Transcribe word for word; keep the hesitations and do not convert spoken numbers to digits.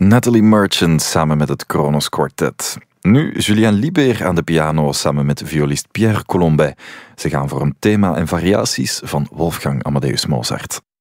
Natalie Merchant samen met het Kronos Quartet. Nu Julien Liber aan de piano samen met violist Pierre Colombet. Ze gaan voor een thema en variaties van Wolfgang Amadeus Mozart.